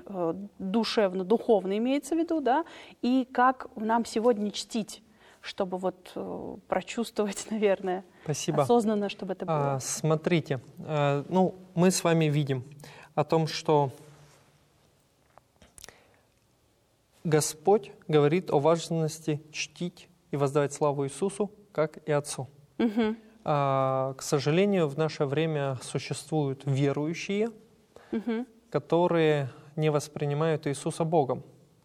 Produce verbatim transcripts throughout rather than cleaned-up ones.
душевно, духовно имеется в виду, да, и как нам сегодня чтить, чтобы вот прочувствовать, наверное, Спасибо. осознанно, чтобы это было. А, смотрите, а, ну, мы с вами видим о том, что Господь говорит о важности чтить и воздавать славу Иисусу, как и Отцу. Угу. А, к сожалению, в наше время существуют верующие, угу. которые не воспринимают Иисуса Богом,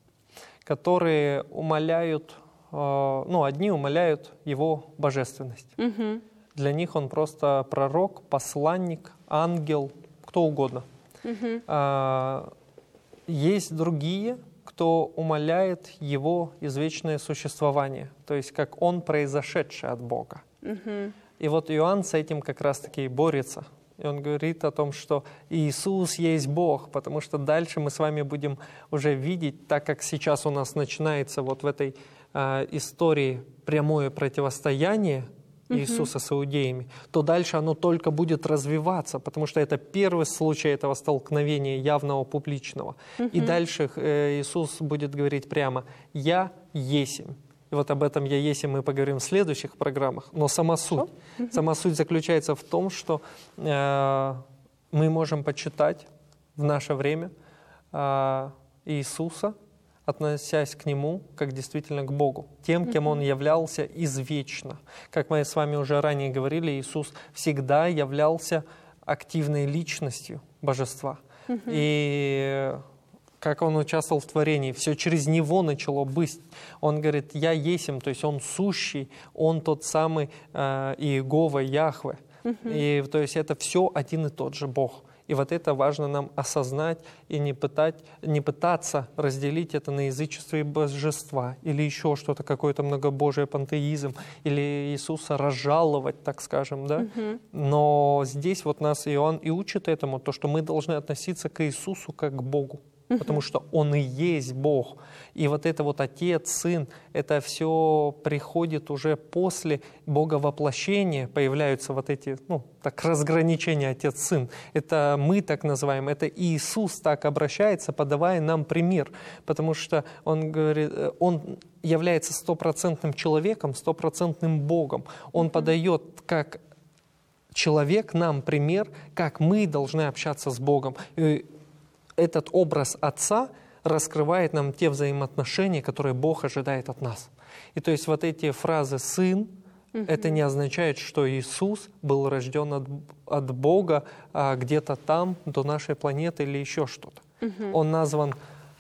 которые умаляют, ну, одни умаляют Его божественность. Угу. Для них Он просто пророк, посланник, ангел, кто угодно. Угу. А, есть другие, кто умаляет Его извечное существование, то есть как Он произошедший от Бога. Угу. И вот Иоанн с этим как раз-таки борется. И он говорит о том, что Иисус есть Бог, потому что дальше мы с вами будем уже видеть, так как сейчас у нас начинается вот в этой э, истории прямое противостояние Иисуса с иудеями, то дальше оно только будет развиваться, потому что это первый случай этого столкновения явного, публичного. И дальше э, Иисус будет говорить прямо «Я есмь». И вот об этом «Я есть» мы поговорим в следующих программах. Но сама суть, mm-hmm. сама суть заключается в том, что э, мы можем почитать в наше время э, Иисуса, относясь к Нему как действительно к Богу, тем, кем mm-hmm. Он являлся извечно. Как мы с вами уже ранее говорили, Иисус всегда являлся активной личностью Божества. Mm-hmm. И как Он участвовал в творении, все через Него начало быть. Он говорит, «Я есмь», то есть Он сущий, Он тот самый э, Иегова, Яхве. Uh-huh. И то есть это все один и тот же Бог. И вот это важно нам осознать и не, пытать, не пытаться разделить это на язычество и божества, или еще что-то, какое-то многобожие, пантеизм, или Иисуса разжаловать, так скажем, да? Uh-huh. Но здесь вот нас Иоанн и учит этому, то, что мы должны относиться к Иисусу как к Богу. Потому что Он и есть Бог. И вот это вот Отец, Сын, это все приходит уже после Боговоплощения, появляются вот эти, ну, так, разграничения Отец, Сын. Это мы так называем, это Иисус так обращается, подавая нам пример. Потому что Он говорит, Он является стопроцентным человеком, стопроцентным Богом. Он mm-hmm. подает как человек нам пример, как мы должны общаться с Богом. И этот образ Отца раскрывает нам те взаимоотношения, которые Бог ожидает от нас. И то есть вот эти фразы «сын», uh-huh. это не означает, что Иисус был рожден от, от Бога а где-то там, до нашей планеты или еще что-то. Uh-huh. Он назван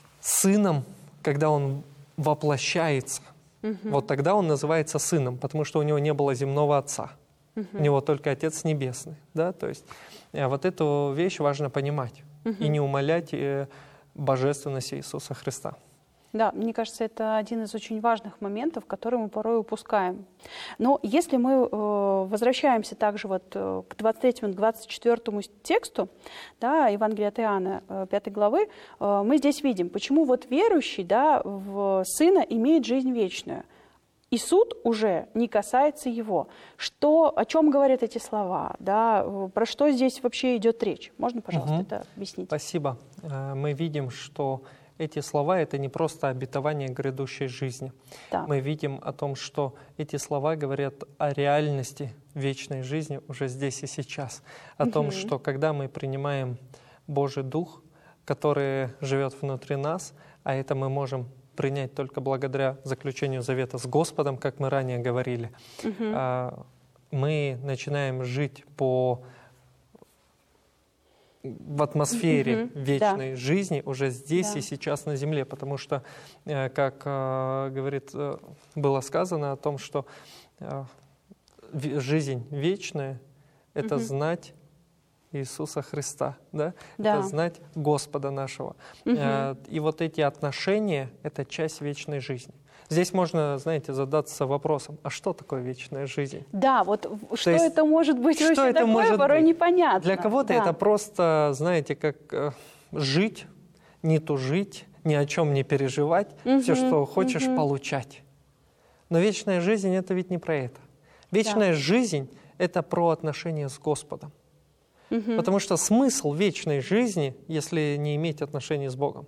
сыном, когда он воплощается. Uh-huh. Вот тогда он называется сыном, потому что у него не было земного отца. Uh-huh. У него только Отец Небесный. Да? То есть вот эту вещь важно понимать. Угу. И не умалять э, божественность Иисуса Христа. Да, мне кажется, это один из очень важных моментов, которые мы порой упускаем. Но если мы э, возвращаемся также вот э, к двадцать третьему, двадцать четвёртому тексту, да, Евангелия от Иоанна, э, пятой главы, э, мы здесь видим, почему вот верующий, да, в Сына имеет жизнь вечную. И суд уже не касается его. Что, о чем говорят эти слова? Да? Про что здесь вообще идет речь? Можно, пожалуйста, угу. это объяснить? Спасибо. Мы видим, что эти слова — это не просто обетование грядущей жизни. Да. Мы видим о том, что эти слова говорят о реальности вечной жизни уже здесь и сейчас. О угу. том, что когда мы принимаем Божий Дух, который живет внутри нас, а это мы можем принять только благодаря заключению завета с Господом, как мы ранее говорили, uh-huh. мы начинаем жить по в атмосфере uh-huh. вечной да. жизни уже здесь да. и сейчас на земле, потому что, как говорит, было сказано о том, что жизнь вечная — это uh-huh. знать Иисуса Христа, да? Да. Это знать Господа нашего. Угу. И вот эти отношения — это часть вечной жизни. Здесь можно, знаете, задаться вопросом, а что такое вечная жизнь? Да, вот То что есть, это может быть что вообще это такое, может порой быть? непонятно. Для кого-то да. это просто, знаете, как э, жить, не тужить, ни о чем не переживать, угу. все, что хочешь, угу. получать. Но вечная жизнь — это ведь не про это. Вечная да. жизнь — это про отношения с Господом. Угу. Потому что смысл вечной жизни, если не иметь отношений с Богом?